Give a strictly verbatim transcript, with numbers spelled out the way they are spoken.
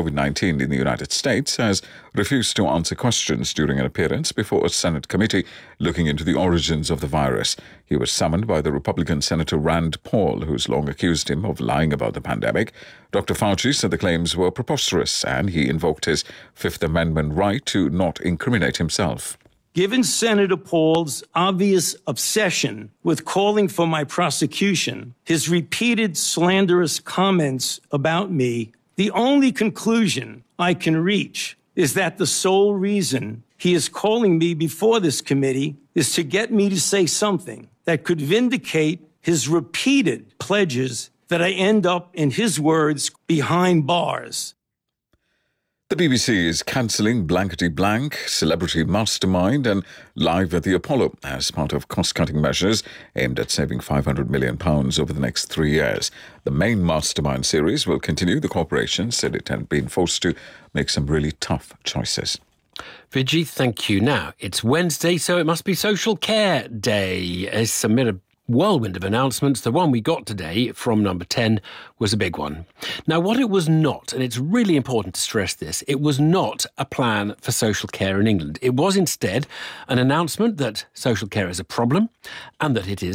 covid nineteen in the United States, has refused to answer questions during an appearance before a Senate committee looking into the origins of the virus. He was summoned by the Republican Senator Rand Paul, who's long accused him of lying about the pandemic. Doctor Fauci said the claims were preposterous, and he invoked his Fifth Amendment right to not incriminate himself. Given Senator Paul's obvious obsession with calling for my prosecution, his repeated slanderous comments about me, the only conclusion I can reach is that the sole reason he is calling me before this committee is to get me to say something that could vindicate his repeated pledges that I end up, in his words, behind bars. The B B C is cancelling Blankety Blank, Celebrity Mastermind and Live at the Apollo as part of cost-cutting measures aimed at saving five hundred million pounds over the next three years. The main Mastermind series will continue. The corporation said it had been forced to make some really tough choices. Vijay, thank you. Now, it's Wednesday, so it must be Social Care Day. It's amid a whirlwind of announcements. The one we got today from Number ten was a big one. Now, what it was not, and it's really important to stress this, it was not a plan for social care in England. It was instead an announcement that social care is a problem and that it is